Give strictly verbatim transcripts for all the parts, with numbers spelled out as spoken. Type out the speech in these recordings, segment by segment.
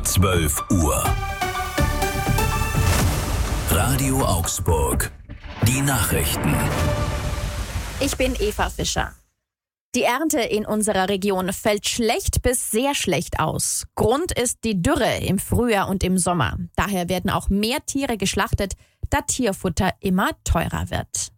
zwölf Uhr. Radio Augsburg. Die Nachrichten. Ich bin Eva Fischer. Die Ernte in unserer Region fällt schlecht bis sehr schlecht aus. Grund ist die Dürre im Frühjahr und im Sommer. Daher werden auch mehr Tiere geschlachtet, da Tierfutter immer teurer wird.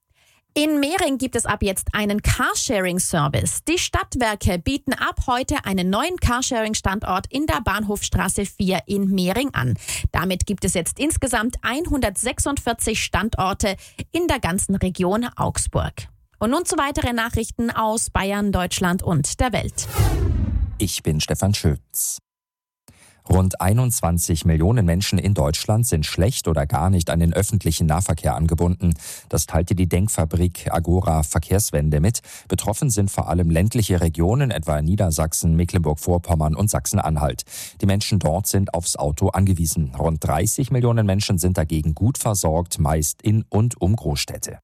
In Mehring gibt es ab jetzt einen Carsharing-Service. Die Stadtwerke bieten ab heute einen neuen Carsharing-Standort in der Bahnhofstraße vier in Mehring an. Damit gibt es jetzt insgesamt hundertsechsundvierzig Standorte in der ganzen Region Augsburg. Und nun zu weiteren Nachrichten aus Bayern, Deutschland und der Welt. Ich bin Stefan Schütz. Rund einundzwanzig Millionen Menschen in Deutschland sind schlecht oder gar nicht an den öffentlichen Nahverkehr angebunden. Das teilte die Denkfabrik Agora Verkehrswende mit. Betroffen sind vor allem ländliche Regionen, etwa Niedersachsen, Mecklenburg-Vorpommern und Sachsen-Anhalt. Die Menschen dort sind aufs Auto angewiesen. Rund dreißig Millionen Menschen sind dagegen gut versorgt, meist in und um Großstädte.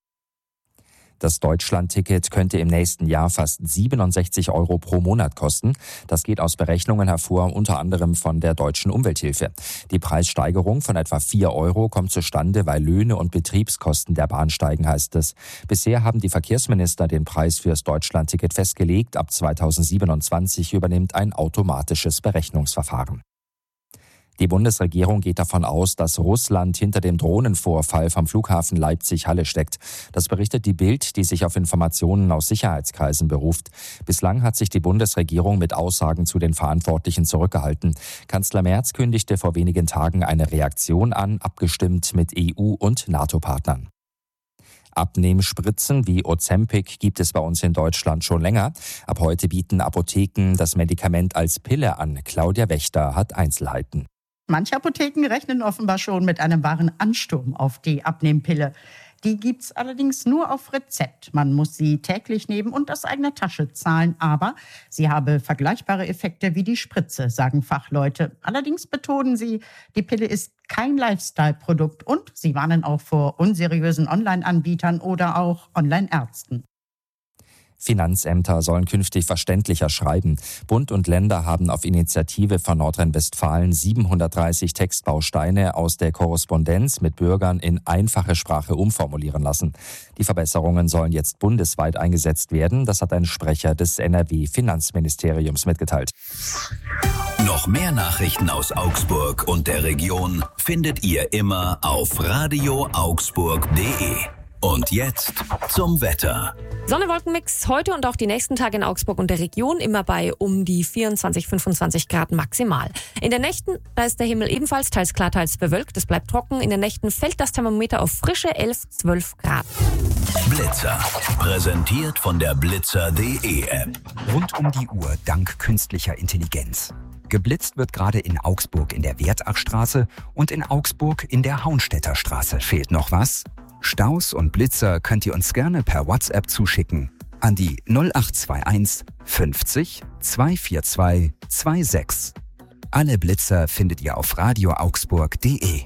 Das Deutschland-Ticket könnte im nächsten Jahr fast siebenundsechzig Euro pro Monat kosten. Das geht aus Berechnungen hervor, unter anderem von der Deutschen Umwelthilfe. Die Preissteigerung von etwa vier Euro kommt zustande, weil Löhne und Betriebskosten der Bahn steigen, heißt es. Bisher haben die Verkehrsminister den Preis fürs Deutschland-Ticket festgelegt. Ab zweitausendsiebenundzwanzig übernimmt ein automatisches Berechnungsverfahren. Die Bundesregierung geht davon aus, dass Russland hinter dem Drohnenvorfall vom Flughafen Leipzig-Halle steckt. Das berichtet die Bild, die sich auf Informationen aus Sicherheitskreisen beruft. Bislang hat sich die Bundesregierung mit Aussagen zu den Verantwortlichen zurückgehalten. Kanzler Merz kündigte vor wenigen Tagen eine Reaktion an, abgestimmt mit E U- und NATO-Partnern. Abnehmspritzen wie Ozempic gibt es bei uns in Deutschland schon länger. Ab heute bieten Apotheken das Medikament als Pille an. Claudia Wächter hat Einzelheiten. Manche Apotheken rechnen offenbar schon mit einem wahren Ansturm auf die Abnehmpille. Die gibt's allerdings nur auf Rezept. Man muss sie täglich nehmen und aus eigener Tasche zahlen. Aber sie habe vergleichbare Effekte wie die Spritze, sagen Fachleute. Allerdings betonen sie, die Pille ist kein Lifestyle-Produkt und sie warnen auch vor unseriösen Online-Anbietern oder auch Online-Ärzten. Finanzämter sollen künftig verständlicher schreiben. Bund und Länder haben auf Initiative von Nordrhein-Westfalen siebenhundertdreißig Textbausteine aus der Korrespondenz mit Bürgern in einfache Sprache umformulieren lassen. Die Verbesserungen sollen jetzt bundesweit eingesetzt werden. Das hat ein Sprecher des N R W-Finanzministeriums mitgeteilt. Noch mehr Nachrichten aus Augsburg und der Region findet ihr immer auf radio augsburg punkt de. Und jetzt zum Wetter. Sonne-Wolken-Mix heute und auch die nächsten Tage in Augsburg und der Region immer bei um die vierundzwanzig, fünfundzwanzig Grad maximal. In den Nächten, da ist der Himmel ebenfalls teils klar, teils bewölkt. Es bleibt trocken. In den Nächten fällt das Thermometer auf frische elf, zwölf Grad. Blitzer. Präsentiert von der blitzer punkt de App. Rund um die Uhr dank künstlicher Intelligenz. Geblitzt wird gerade in Augsburg in der Wertachstraße und in Augsburg in der Haunstädter Straße. Fehlt noch was? Staus und Blitzer könnt ihr uns gerne per WhatsApp zuschicken an die null acht zwei eins fünfzig zweihundertvierundzwanzig sechsundzwanzig. Alle Blitzer findet ihr auf radio augsburg punkt de.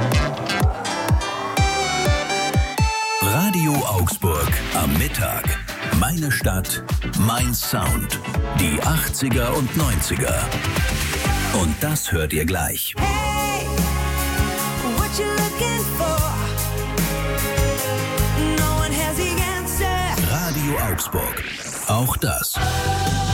Radio Augsburg am Mittag. Meine Stadt, mein Sound. Die achtziger und neunziger. Und das hört ihr gleich. Hey, what you looking for? Radio Augsburg. Auch das.